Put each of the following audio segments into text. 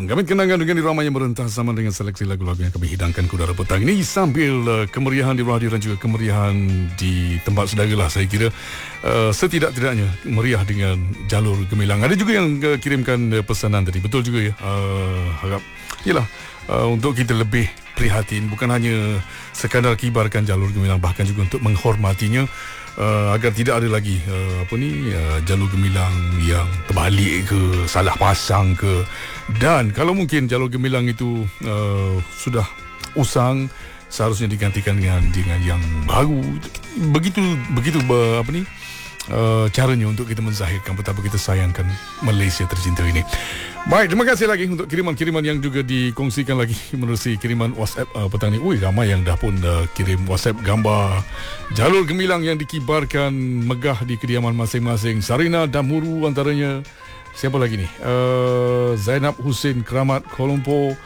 Menggamit kenangan dengan irama yang merentas sama dengan seleksi lagu-lagu yang kami hidangkan ke udara petang ini sambil kemeriahan di radio dan juga kemeriahan di tempat saudara lah, saya kira setidak-tidaknya meriah dengan jalur gemilang. Ada juga yang kirimkan pesanan tadi, betul juga ya, harap yalah untuk kita lebih prihatin, bukan hanya sekadar kibarkan jalur gemilang, bahkan juga untuk menghormatinya agar tidak ada lagi jalur gemilang yang terbalik ke, salah pasang ke. Dan kalau mungkin jalur gemilang itu sudah usang, seharusnya digantikan dengan yang baru. Begitu caranya untuk kita menzahirkan betapa kita sayangkan Malaysia tercinta ini. Baik, terima kasih lagi untuk kiriman-kiriman yang juga dikongsikan lagi menerusi kiriman WhatsApp petang ni. Ramai yang dah pun kirim WhatsApp gambar jalur gemilang yang dikibarkan megah di kediaman masing-masing. Sarina Damuru antaranya. Siapa lagi ni? Zainab Hussein Keramat Kuala Lumpur.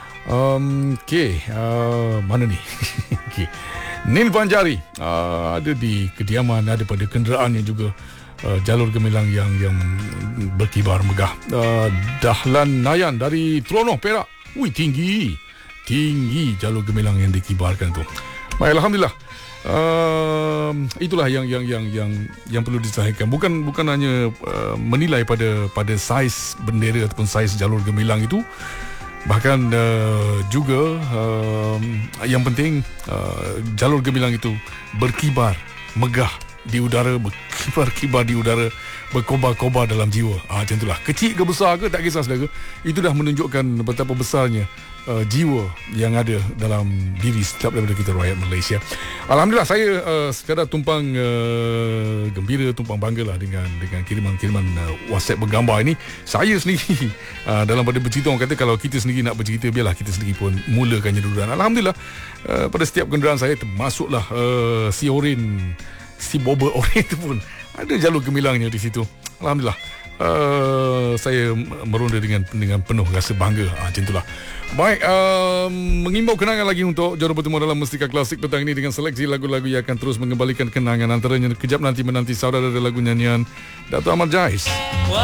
Mana ni? Okay. Nin Panjari ada di kediaman, ada pada kenderaan yang juga jalur gemilang yang berkibar megah. Dahlan Nayan dari Teronoh Perak. Tinggi jalur gemilang yang dikibarkan tu. Baik, alhamdulillah. Itulah yang perlu disahihkan. Bukan hanya menilai pada saiz bendera ataupun saiz jalur gemilang itu, bahkan juga yang penting jalur gemilang itu berkibar megah di udara, berkibar di udara, berkobar-kobar dalam jiwa. Macam itulah. Kecil ke besar ke tak kisah saudara, itu dah menunjukkan betapa besarnya jiwa yang ada dalam diri setiap daripada kita rakyat Malaysia. Alhamdulillah, saya sekadar tumpang gembira, tumpang banggalah dengan kiriman-kiriman WhatsApp bergambar ini. Saya sendiri dalam pada bercerita, orang kata kalau kita sendiri nak bercerita, biarlah kita sendiri pun mulakannya dulu. Dan alhamdulillah pada setiap kenderaan saya, termasuklah si Orin, si Boba Orin itu pun ada jalur gemilangnya di situ. Alhamdulillah. Saya meronda dengan penuh rasa bangga. Macam itulah. Baik, mengimbau kenangan lagi untuk Juru Bertemu dalam Mustika Klasik petang ini dengan seleksi lagu-lagu yang akan terus mengembalikan kenangan. Antaranya kejap nanti menanti saudara dari lagu nyanyian Dato' Ahmad Jais.